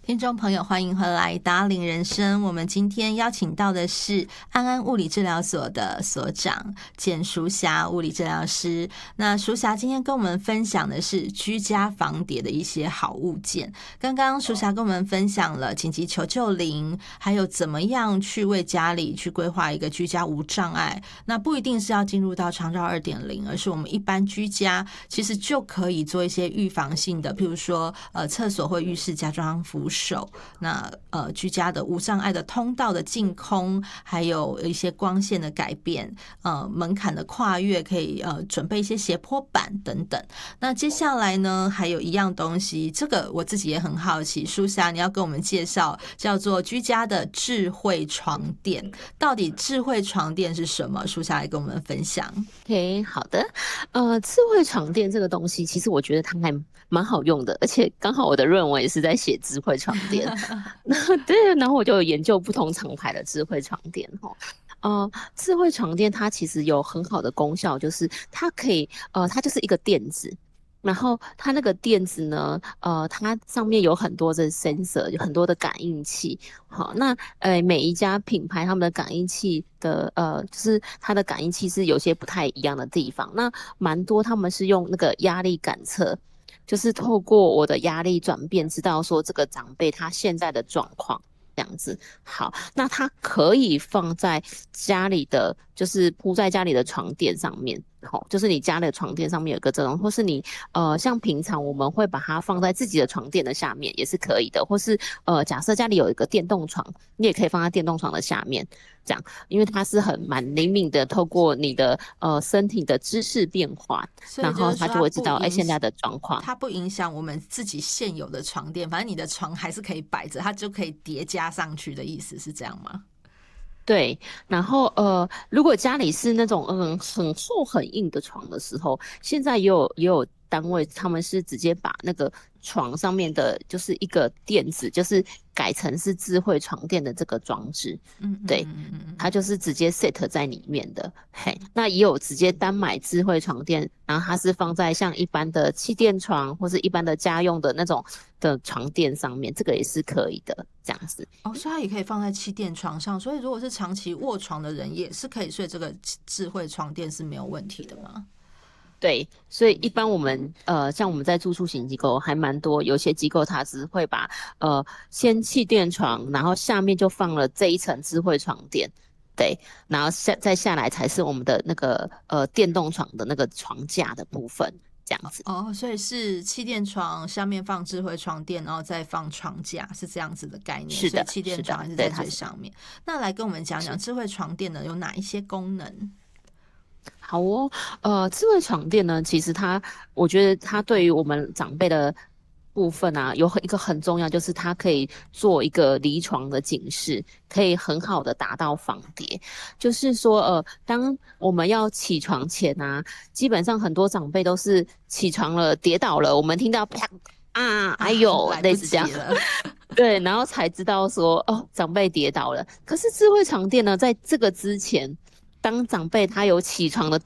听众朋友，欢迎回来达领人生。我们今天邀请到的是安安物理治疗所的所长简淑霞物理治疗师。那淑霞今天跟我们分享的是居家防跌的一些好物件。刚刚淑霞跟我们分享了紧急求救铃，还有怎么样去为家里去规划一个居家无障碍。那不一定是要进入到长照 2.0， 而是我们一般居家其实就可以做一些预防性的，譬如说厕所或浴室加装扶手，那居家的无障碍的通道的净空，还有一些光线的改变，门槛的跨越，可以准备一些斜坡板等等。那接下来呢，还有一样东西，这个我自己也很好奇，淑霞你要跟我们介绍，叫做居家的智慧床垫。到底智慧床垫是什么？淑霞来跟我们分享。 OK， 好的。智慧床垫这个东西，其实我觉得它还蛮好用的，而且刚好我的论文也是在写智慧床垫。对，然后我就有研究不同厂牌的智慧床垫智慧床垫它其实有很好的功效，就是它可以它就是一个垫子。然后它那个垫子呢，它上面有很多的 sensor， 有很多的感应器。好，那每一家品牌他们的感应器的就是它的感应器是有些不太一样的地方。那蛮多他们是用那个压力感测，就是透过我的压力转变，知道说这个长辈他现在的状况。这样子，好，那它可以放在家里的，就是铺在家里的床垫上面，好，就是你家里的床垫上面有个这种，或是你像平常我们会把它放在自己的床垫的下面，也是可以的，或是假设家里有一个电动床，你也可以放在电动床的下面，这样，因为它是蛮灵敏的，透过你的身体的姿势变化，然后它就会知道现在的状况。 它不影响我们自己现有的床垫，反正你的床还是可以摆着，它就可以叠加上去的意思是这样吗？ 对，然后如果家里是那种很厚很硬的床的时候，现在也有单位他们是直接把那个床上面的就是一个垫子，就是改成是智慧床垫的这个装置。对，它就是直接 set 在里面的。嘿，那也有直接单买智慧床垫，然后它是放在像一般的气垫床或是一般的家用的那种的床垫上面，这个也是可以的，这样子。 哦，所以它也可以放在气垫床上，所以如果是长期卧床的人，也是可以睡这个智慧床垫是没有问题的吗？ 对，所以一般我们像我们在住宿型机构还蛮多，有些机构它是会把先气垫床，然后下面就放了这一层智慧床垫，对，然后再下来才是我们的那个电动床的那个床架的部分，这样子。 哦，所以是气垫床下面放智慧床垫，然后再放床架，是这样子的概念。 是的， 所以气垫床还是在最上面。那来跟我们讲讲智慧床垫呢有哪一些功能？ 好哦，智慧床垫呢，其实我觉得它对于我们长辈的部分啊，有一个很重要，就是它可以做一个离床的警示，可以很好的达到防跌。就是说，当我们要起床前啊，基本上很多长辈都是起床了跌倒了，我们听到啪哎呦， 来不类似这样。 及了。 对，然后才知道说，长辈跌倒了。可是智慧床垫呢，在这个之前，当长辈他有起床的